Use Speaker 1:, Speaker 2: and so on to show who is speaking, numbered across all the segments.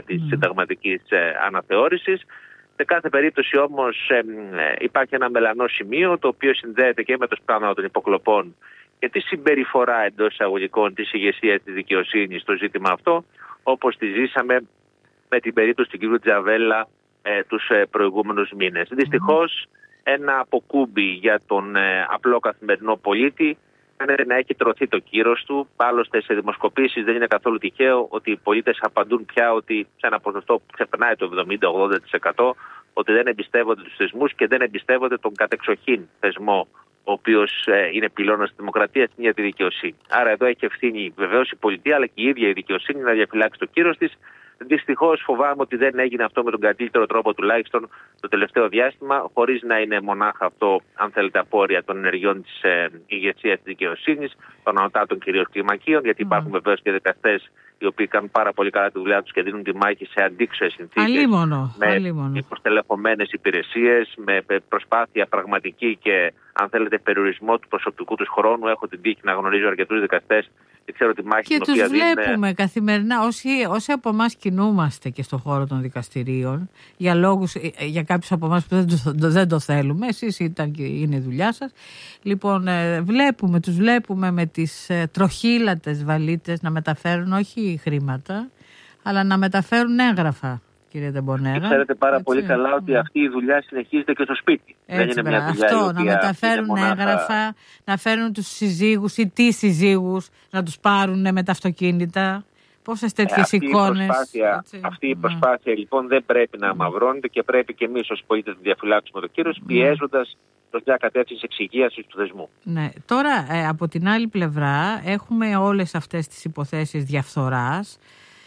Speaker 1: της συνταγματικής αναθεώρησης. Σε κάθε περίπτωση όμως υπάρχει ένα μελανό σημείο, το οποίο συνδέεται και με το σκάνδαλο των υποκλοπών και τη συμπεριφορά εντός εισαγωγικών της ηγεσίας της δικαιοσύνης στο ζήτημα αυτό, όπως τη ζήσαμε με την περίπτωση του κ. Τζαβέλα τους προηγούμενους μήνες. Δυστυχώς ένα αποκούμπι για τον απλό καθημερινό πολίτη φαίνεται να έχει τρωθεί το κύρος του. Άλλωστε σε δημοσκοπήσεις δεν είναι καθόλου τυχαίο ότι οι πολίτες απαντούν πια ότι σε ένα ποσοστό που ξεπερνάει το 70-80% ότι δεν εμπιστεύονται τους θεσμούς και δεν εμπιστεύονται τον κατεξοχήν θεσμό, ο οποίος είναι πυλώνας της δημοκρατίας, την ίδια τη δικαιοσύνη. Άρα εδώ έχει ευθύνη βεβαίως η πολιτεία, αλλά και η ίδια η δικαιοσύνη να διαφυλάξει το κύρος της. Δυστυχώς φοβάμαι ότι δεν έγινε αυτό με τον καλύτερο τρόπο, τουλάχιστον το τελευταίο διάστημα, χωρίς να είναι μονάχα αυτό, αν θέλετε, απόρρια των ενεργειών της ηγεσίας της δικαιοσύνης, των ανωτάτων κυρίως κλιμακίων, γιατί υπάρχουν βεβαίως και δικαστές οι οποίοι κάνουν πάρα πολύ καλά τη δουλειά τους και δίνουν τη μάχη σε αντίξωες συνθήκες, με υποστελεχωμένες υπηρεσίες, με προσπάθεια πραγματική και, αν θέλετε, περιορισμό του προσωπικού τους χρόνου. Έχω την τύχη να γνωρίζω αρκετούς δικαστές και ξέρω τη μάχη
Speaker 2: και τους βλέπουμε καθημερινά. Όσοι από εμάς κινούμαστε και στον χώρο των δικαστηρίων, για λόγους, για κάποιους από εμάς που δεν το θέλουμε, εσείς είναι η δουλειά σας. Λοιπόν, τους βλέπουμε με τις τροχύλατες βαλίτες να μεταφέρουν όχι χρήματα, αλλά να μεταφέρουν έγγραφα. Κύριε Τεμπονέρα.
Speaker 1: Ξέρετε πάρα πολύ καλά ότι αυτή η δουλειά συνεχίζεται και στο σπίτι.
Speaker 2: Έτσι, δεν είναι μια δουλειά αυτό, να μεταφέρουν έγγραφα, να φέρουν τους συζύγους ή τις συζύγους, να τους πάρουν με τα αυτοκίνητα. Πόσες τέτοιες εικόνες.
Speaker 1: Αυτή η προσπάθεια λοιπόν δεν πρέπει να αμαυρώνεται και πρέπει και εμείς ως πολίτες να διαφυλάξουμε το κύρος, πιέζοντας προς μια κατεύθυνση εξυγίασης του θεσμού.
Speaker 2: Ναι. Τώρα, από την άλλη πλευρά, έχουμε όλες αυτές τις υποθέσεις διαφθοράς.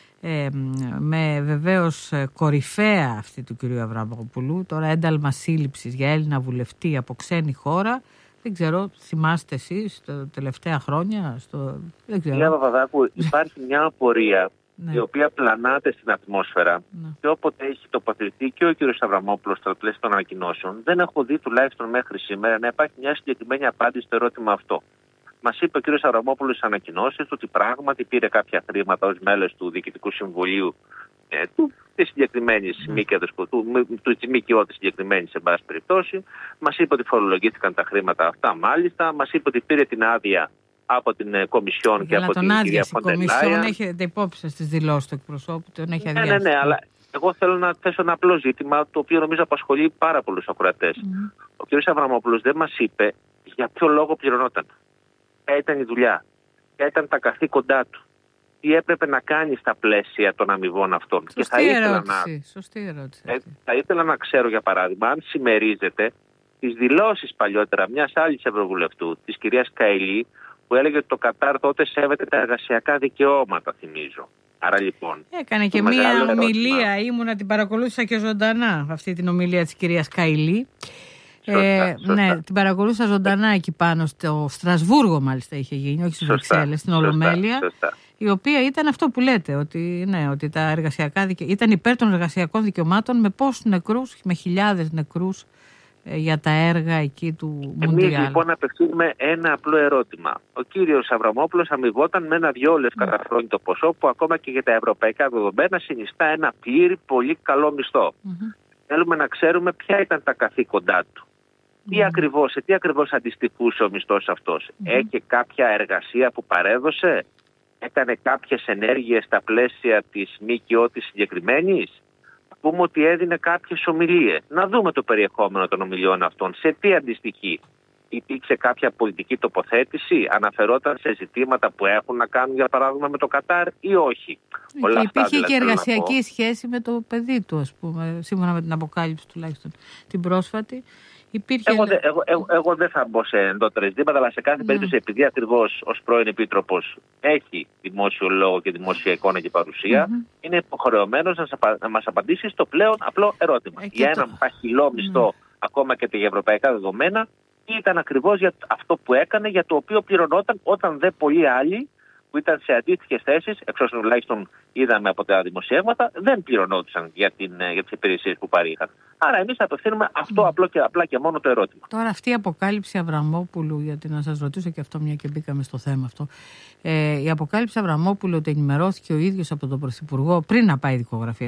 Speaker 2: Με βεβαίως κορυφαία αυτή του κυρίου Αβραμόπουλου, τώρα ένταλμα σύλληψης για Έλληνα βουλευτή από ξένη χώρα. Δεν ξέρω, θυμάστε εσείς τα τελευταία χρόνια? Δεν ξέρω.
Speaker 1: Κυρία Παπαδάκου, υπάρχει μια απορία η οποία πλανάται στην ατμόσφαιρα και όποτε έχει τοποθετηθεί και ο κύριος Αβραμόπουλος στο πλαίσιο των ανακοινώσεων, δεν έχω δει τουλάχιστον μέχρι σήμερα να υπάρχει μια συγκεκριμένη απάντηση στο ερώτημα αυτό. Μας είπε ο κ. Αβραμόπουλος στις ανακοινώσεις ότι πράγματι πήρε κάποια χρήματα ως μέλος του Διοικητικού Συμβουλίου της συγκεκριμένης ΜΚΟ της συγκεκριμένης, εν πάση περιπτώσει. Μας είπε ότι φορολογήθηκαν τα χρήματα αυτά, μάλιστα. Μας είπε ότι πήρε την άδεια από την Κομισιόν και από την κυρία Φοντερ Λάιεν.
Speaker 2: Η Κομισιόν έχετε υπόψη στις δηλώσεις του εκπροσώπου, τον έχει αδειάσει.
Speaker 1: Ναι, αλλά εγώ θέλω να θέσω ένα απλό ζήτημα, το οποίο νομίζω απασχολεί πάρα πολλούς ακροατές. Ο κ. Αβραμόπουλος δεν μας είπε για ποιο λόγο πληρωνόταν. Ποια ήταν η δουλειά, ποια ήταν τα καθήκοντά του, τι έπρεπε να κάνει στα πλαίσια των αμοιβών αυτών.
Speaker 2: Σωστή ερώτηση.
Speaker 1: Θα ήθελα να ξέρω, για παράδειγμα, αν συμμερίζεται τις δηλώσεις παλιότερα μιας άλλης ευρωβουλευτού, της κυρίας Καηλή, που έλεγε ότι το Κατάρ τότε σέβεται τα εργασιακά δικαιώματα, θυμίζω. Άρα λοιπόν.
Speaker 2: Έκανε και μία ομιλία, την παρακολούθησα και ζωντανά αυτή την ομιλία της κυρίας Καηλή.
Speaker 1: Σωστά.
Speaker 2: Ναι, την παρακολούθησα ζωντανά εκεί πάνω στο Στρασβούργο, μάλιστα είχε γίνει, όχι στις Βρυξέλλες, στην Ολομέλεια. Η οποία ήταν αυτό που λέτε, ότι τα εργασιακά ήταν υπέρ των εργασιακών δικαιωμάτων με πόσους νεκρούς, με χιλιάδες νεκρούς για τα έργα εκεί του Μουντιάλ.
Speaker 1: Εμείς λοιπόν απευθύνουμε ένα απλό ερώτημα. Ο κύριος Αβραμόπουλος αμοιβόταν με ένα διόλες καταφρόνητο ποσό που ακόμα και για τα ευρωπαϊκά δεδομένα συνιστά ένα πλήρη πολύ καλό μισθό. Θέλουμε να ξέρουμε ποια ήταν τα καθήκοντά του. Σε τι ακριβώς αντιστοιχούσε ο μισθός αυτός. Έχει κάποια εργασία που παρέδωσε, έκανε κάποιες ενέργειες στα πλαίσια της ΜΚΟ της συγκεκριμένης. Πούμε ότι έδινε κάποιες ομιλίες. Να δούμε το περιεχόμενο των ομιλιών αυτών. Σε τι αντιστοιχεί. Υπήρξε κάποια πολιτική τοποθέτηση, αναφερόταν σε ζητήματα που έχουν να κάνουν, για παράδειγμα, με το Κατάρ ή όχι.
Speaker 2: Και υπήρχε και εργασιακή σχέση με το παιδί του, ας πούμε, σύμφωνα με την αποκάλυψη τουλάχιστον την πρόσφατη.
Speaker 1: Εγώ δεν θα μπω σε εντότερες ζητήματα, αλλά σε κάθε περίπτωση, επειδή ακριβώς ως πρώην επίτροπος έχει δημόσιο λόγο και δημόσια εικόνα και παρουσία, είναι υποχρεωμένος να μας απαντήσει στο πλέον απλό ερώτημα. Για έναν παχυλό μισθό, ακόμα και για ευρωπαϊκά δεδομένα, ήταν ακριβώς για αυτό που έκανε, για το οποίο πληρωνόταν, όταν δεν πολλοί άλλοι που ήταν σε αντίστοιχες θέσεις, εξ όσων τουλάχιστον είδαμε από τα δημοσιεύματα, δεν πληρωνόντουσαν για τις υπηρεσίες που παρήχαν. Άρα εμείς απευθύνουμε αυτό απλά και μόνο το ερώτημα.
Speaker 2: Τώρα αυτή η αποκάλυψη Αβραμόπουλου, γιατί να σας ρωτήσω και αυτό μια και μπήκαμε στο θέμα αυτό, η αποκάλυψη Αβραμόπουλου ότι ενημερώθηκε ο ίδιος από τον Πρωθυπουργό πριν να πάει δικογραφία